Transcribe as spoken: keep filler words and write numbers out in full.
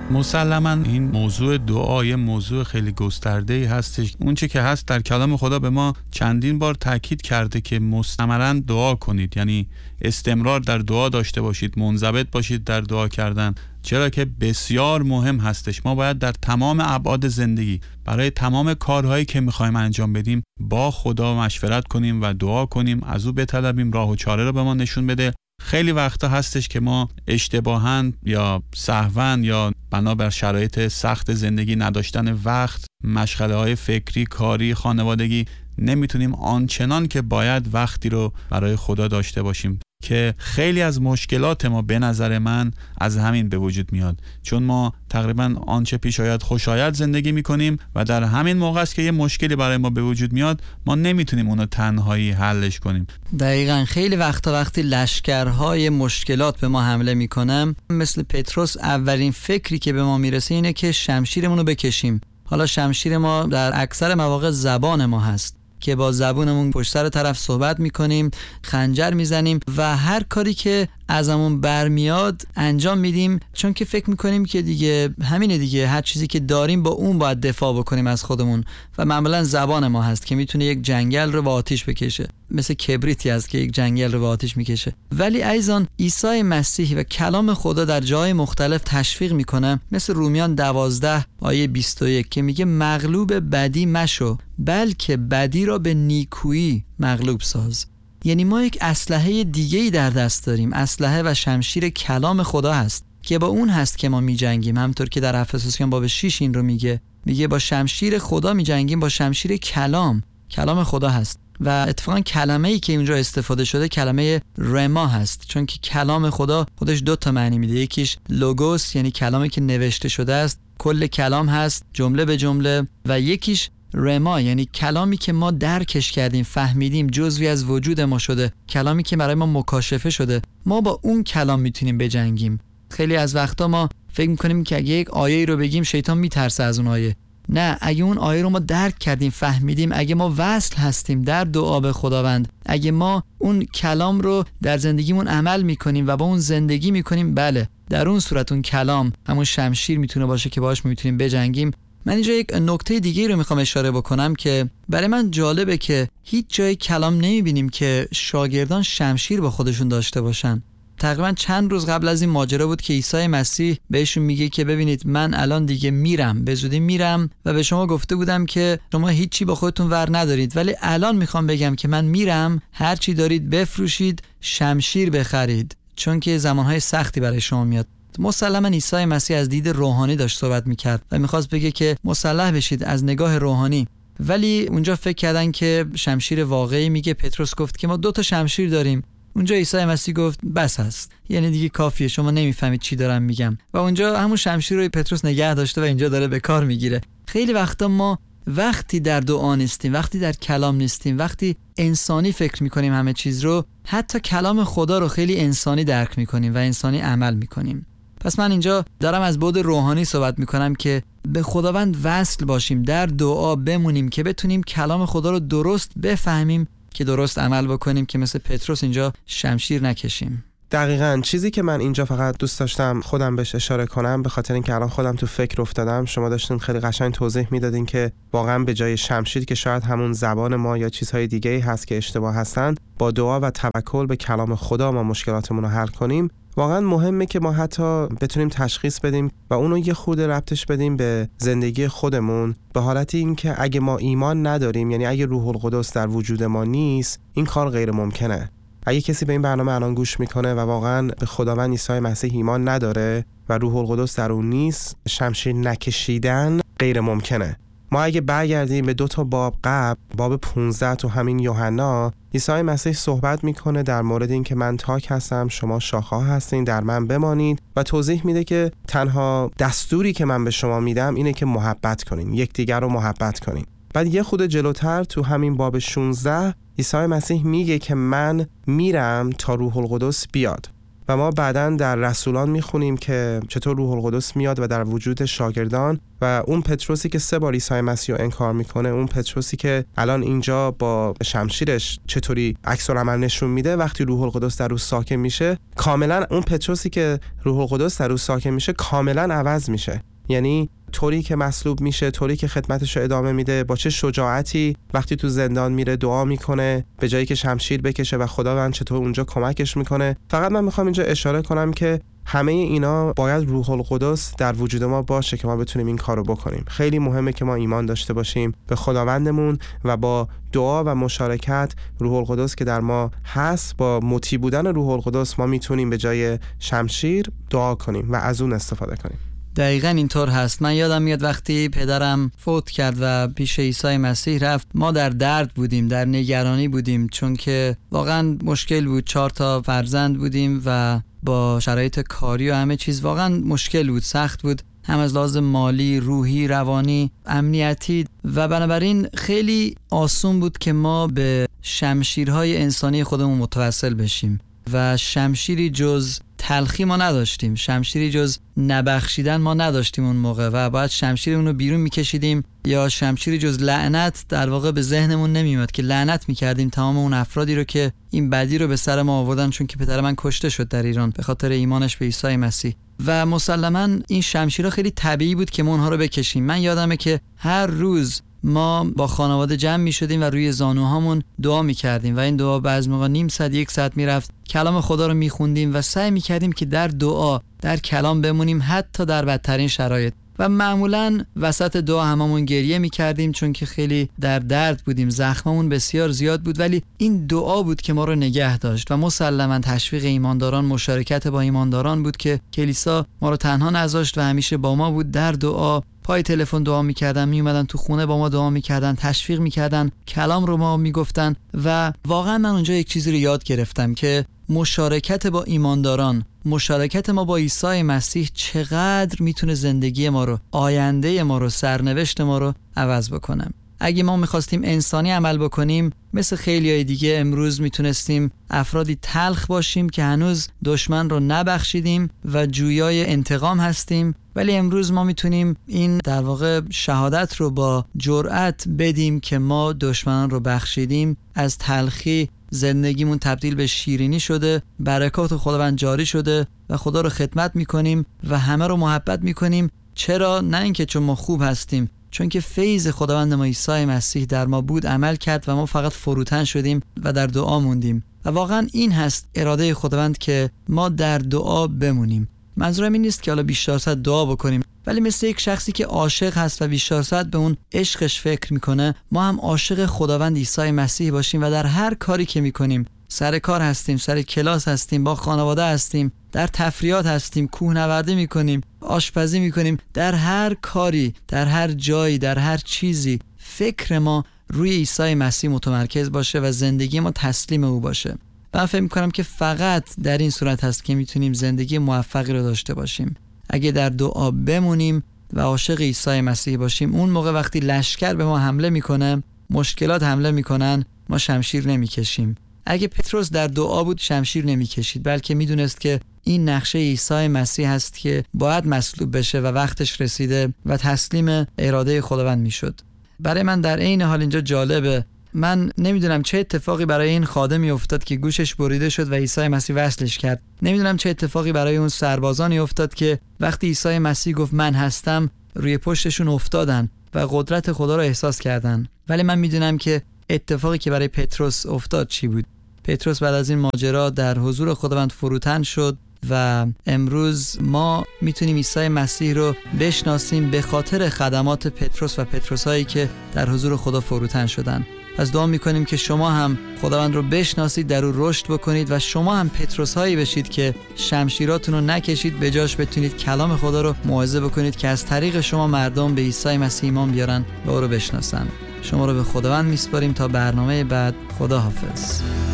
مسلماً این موضوع دعای موضوع خیلی گسترده‌ای هستش. اون چه که هست در کلام خدا به ما چندین بار تاکید کرده که مستمراً دعا کنید، یعنی استمرار در دعا داشته باشید، منضبط باشید در دعا کردن، چرا که بسیار مهم هستش. ما باید در تمام ابعاد زندگی برای تمام کارهایی که می‌خوایم انجام بدیم با خدا مشورت کنیم و دعا کنیم، از او بطلبیم راه و چاره رو به ما نشون بده. خیلی وقتا هستش که ما اشتباهاً یا سهواً یا بنابر شرایط سخت زندگی، نداشتن وقت، مشغله‌های فکری، کاری، خانوادگی، نمیتونیم آنچنان که باید وقتی رو برای خدا داشته باشیم که خیلی از مشکلات ما به نظر من از همین به وجود میاد، چون ما تقریبا آنچه پیش آید خوش آید زندگی میکنیم و در همین موقع است که یه مشکلی برای ما به وجود میاد ما نمیتونیم اونو تنهایی حلش کنیم. دقیقاً خیلی وقتا وقتی لشکرهای مشکلات به ما حمله میکنن، مثل پتروس اولین فکری که به ما میرسه اینه که شمشیرمون رو بکشیم. حالا شمشیر ما در اکثر مواقع زبان ما هست که با زبونمون پشت سر طرف صحبت میکنیم، خنجر میزنیم و هر کاری که ازمون برمیاد انجام میدیم، چون که فکر میکنیم که دیگه همینه دیگه، هر چیزی که داریم با اون باید دفاع بکنیم از خودمون و معمولا زبان ما هست که میتونه یک جنگل رو به آتیش بکشه، مثل کبریتی هست که یک جنگل رو به آتیش میکشه. ولی عزیزان، عیسی مسیح و کلام خدا در جای مختلف تشویق میکنه، مثل رومیان دوازده آیه بیست و یک که میگه مغلوب بدی مشو بلکه بدی را به نیکویی مغلوب ساز. یعنی ما یک اسلحه دیگه‌ای در دست داریم، اسلحه و شمشیر کلام خدا هست که با اون هست که ما می‌جنگیم. همونطور که در افسوسیان باب شش این رو میگه، میگه با شمشیر خدا می‌جنگیم، با شمشیر کلام. کلام خدا هست و اتفاقا کلمه‌ای که اونجا استفاده شده کلمه رما هست، چون که کلام خدا خودش دو تا معنی میده. یکیش لوگوس یعنی کلامی که نوشته شده است، کل کلام هست جمله به جمله، و یکیش رما یعنی کلامی که ما درکش کردیم، فهمیدیم، جزوی از وجود ما شده، کلامی که برای ما مکاشفه شده. ما با اون کلام میتونیم بجنگیم. خیلی از وقتا ما فکر میکنیم که اگه یک آیه رو بگیم شیطان میترسه از اون آیه. نه، اگه اون آیه رو ما درک کردیم، فهمیدیم، اگه ما وصل هستیم در دعا به خداوند، اگه ما اون کلام رو در زندگیمون عمل میکنیم و با اون زندگی میکنیم، بله، در اون صورت اون کلام همون شمشیر میتونه باشه که باهاش میتونیم بجنگیم. من اینجا یک نکته دیگه رو میخوام اشاره بکنم که برای من جالبه که هیچ جای کلام نمیبینیم که شاگردان شمشیر با خودشون داشته باشن. تقریبا چند روز قبل از این ماجرا بود که عیسی مسیح بهشون میگه که ببینید من الان دیگه میرم، به زودی میرم و به شما گفته بودم که شما هیچی با خودتون ور ندارید، ولی الان میخوام بگم که من میرم، هر چی دارید بفروشید، شمشیر بخرید، چون که زمانهای سختی برای شما میاد. مسلماً عیسی مسیح از دید روحانی داشت صحبت میکرد و میخواست بگه که مسلح بشید از نگاه روحانی، ولی اونجا فکر کردن که شمشیر واقعی. میگه پتروس گفت که ما دو تا شمشیر داریم. اونجا عیسی مسیح گفت بس هست، یعنی دیگه کافیه، شما نمیفهمید چی دارم میگم، و اونجا همون شمشیر رو پتروس نگه داشته و اینجا داره به کار میگیره. خیلی وقتا ما وقتی در دعا نیستیم، وقتی در کلام نیستیم، وقتی انسانی فکر میکنیم همه چیز رو، حتی کلام خدا رو خیلی انسانی درک میکنیم و انسانی عمل میکنیم. پس من اینجا دارم از بعد روحانی صحبت میکنم که به خداوند وصل باشیم، در دعا بمونیم که بتونیم کلام خدا رو درست بفهمیم، که درست عمل بکنیم، که مثل پتروس اینجا شمشیر نکشیم. دقیقاً چیزی که من اینجا فقط دوست داشتم خودم بهش اشاره کنم، به خاطر اینکه الان خودم تو فکر افتادم، شما داشتین خیلی قشنگ توضیح میدادین که واقعاً به جای شمشیر که شاید همون زبان ما یا چیزهای دیگه‌ای هست که اشتباه هستن، با دعا و توکل به کلام خدا ما مشکلاتمون رو حل کنیم. واقعا مهمه که ما حتی بتونیم تشخیص بدیم و اونو یه خورده ربطش بدیم به زندگی خودمون، به حالتی این که اگه ما ایمان نداریم، یعنی اگه روح القدس در وجود ما نیست، این کار غیر ممکنه. اگه کسی به این برنامه الان گوش میکنه و واقعا به خداوند عیسی مسیح ایمان نداره و روح القدس در اون نیست، شمشیر نکشیدن غیر ممکنه. ما اگه برگردیم به دو تا باب قبل، باب پانزده تو همین یوحنا، عیسی مسیح صحبت میکنه در مورد این که من تاک هستم، شما شاخه‌ها هستین، در من بمانید، و توضیح میده که تنها دستوری که من به شما میدم اینه که محبت کنین، یکدیگر رو محبت کنین. بعد یه خود جلوتر تو همین باب شانزده عیسی مسیح میگه که من میرم تا روح القدس بیاد. و ما بعداً در رسولان میخونیم که چطور روح القدس میاد و در وجود شاگردان و اون پتروسی که سه بار عیسی مسیح رو انکار میکنه، اون پتروسی که الان اینجا با شمشیرش چطوری عکس العمل نشون میده، وقتی روح القدس در او ساکن میشه کاملا اون پتروسی که روح القدس در او ساکن میشه کاملا عوض میشه. یعنی طوری که مصلوب میشه، طوری که خدمتش رو ادامه میده، با چه شجاعتی وقتی تو زندان میره دعا میکنه به جایی که شمشیر بکشه و خداوند چطور اونجا کمکش میکنه. فقط من میخوام اینجا اشاره کنم که همه اینا باید روح القدس در وجود ما باشه که ما بتونیم این کارو بکنیم. خیلی مهمه که ما ایمان داشته باشیم به خداوندمون و با دعا و مشارکت روح القدس که در ما هست، با مطیع بودن روح القدس ما میتونیم به جای شمشیر دعا کنیم و از اون استفاده کنیم. دقیقاً اینطور هست. من یادم میاد وقتی پدرم فوت کرد و پیش عیسی مسیح رفت، ما در درد بودیم، در نگرانی بودیم، چون که واقعاً مشکل بود. چهار تا فرزند بودیم و با شرایط کاری و همه چیز واقعاً مشکل بود، سخت بود، هم از لحاظ مالی، روحی، روانی، امنیتی، و بنابراین خیلی آسون بود که ما به شمشیرهای انسانی خودمون متوسل بشیم و شمشیری جز تلخی ما نداشتیم، شمشیری جز نبخشیدن ما نداشتیم اون موقع و باید شمشیرمون رو بیرون میکشیدیم، یا شمشیری جز لعنت در واقع به ذهنمون نمیومد که لعنت میکردیم تمام اون افرادی رو که این بدی رو به سر ما آوردن، چون که پدر من کشته شد در ایران به خاطر ایمانش به عیسی مسیح. و مسلماً این شمشیرها خیلی طبیعی بود که ما اونها رو بکشیم. من یادمه که هر روز ما با خانواده جمع می شدیم و روی زانوهامون دعا می کردیم و این دعا بعضی موقع نیم ساعت یک ساعت می رفت. کلام خدا رو می خوندیم و سعی می کردیم که در دعا، در کلام بمونیم حتی در بدترین شرایط. و معمولاً وسط دعا هممون گریه می کردیم چون که خیلی در درد بودیم، زخممون بسیار زیاد بود، ولی این دعا بود که ما رو نگه داشت. و مسلماً تشویق ایمانداران، مشارکت با ایمانداران بود که کلیسا ما رو تنها نذاشت و همیشه با ما بود. در دعا پای تلفن دعا میکردن، میومدن تو خونه با ما دعا میکردن، تشویق میکردن، کلام رو ما میگفتن. و واقعا من اونجا یک چیزی رو یاد گرفتم که مشارکت با ایمانداران، مشارکت ما با عیسی مسیح چقدر میتونه زندگی ما رو، آینده ما رو، سرنوشت ما رو عوض بکنه. اگه ما میخواستیم انسانی عمل بکنیم، مثل خیلیای دیگه امروز میتونستیم افرادی تلخ باشیم که هنوز دشمن رو نبخشیدیم و جویای انتقام هستیم، ولی امروز ما میتونیم این در واقع شهادت رو با جرأت بدیم که ما دشمنان رو بخشیدیم، از تلخی زندگیمون تبدیل به شیرینی شده، برکات خداوند جاری شده و خدا رو خدمت میکنیم و همه رو محبت میکنیم. چرا؟ نه اینکه چون ما خوب هستیم، چون که فیض خداوند ما عیسی مسیح در ما بود، عمل کرد و ما فقط فروتن شدیم و در دعا موندیم. و واقعا این هست اراده خداوند که ما در دعا بمونیم. منظورم این نیست که حالا بیشتر ساعت دعا بکنیم، ولی مثل یک شخصی که عاشق هست و بیشتر ساعت به اون عشقش فکر میکنه، ما هم عاشق خداوند عیسی مسیح باشیم و در هر کاری که میکنیم، سر کار هستیم، سر کلاس هستیم، با خانواده هستیم، در تفریحات هستیم، کوهنوردی میکنیم، آشپزی میکنیم، در هر کاری، در هر جایی، در هر چیزی فکر ما روی عیسی مسیح متمرکز باشه و زندگی ما تسلیم او باشه. من فکر میکنم که فقط در این صورت هست که میتونیم زندگی موفقی رو داشته باشیم. اگه در دعا بمونیم و عاشق عیسی مسیح باشیم، اون موقع وقتی لشکر به ما حمله میکنه، مشکلات حمله میکنن، ما شمشیر نمیکشیم. اگه پتروس در دعا بود شمشیر نمیکشید، بلکه میدونست که این نقشه عیسی مسیح هست که باید مصلوب بشه و وقتش رسیده و تسلیم اراده خداوند میشد. برای من در عین حال اینجا جالبه، من نمیدونم چه اتفاقی برای این خادمی افتاد که گوشش بریده شد و عیسی مسیح وصلش کرد. نمیدونم چه اتفاقی برای اون سربازانی افتاد که وقتی عیسی مسیح گفت من هستم، روی پشتشون افتادن و قدرت خدا رو احساس کردن. ولی من میدونم که اتفاقی که برای پتروس افتاد چی بود. پتروس بعد از این ماجرا در حضور خداوند فروتن شد و امروز ما میتونیم عیسی مسیح رو بشناسیم به خاطر خدمات پتروس و پتروسایی که در حضور خدا فروتن شدن. پس دعا میکنیم که شما هم خداوند رو بشناسید، در او رشد بکنید و شما هم پتروس هایی بشید که شمشیراتون رو نکشید، به جاش بتونید کلام خدا رو موعظه بکنید که از طریق شما مردم به عیسی مسیح ایمان بیارن و او رو بشناسن. شما رو به خداوند میسپاریم تا برنامه بعد. خدا حافظ.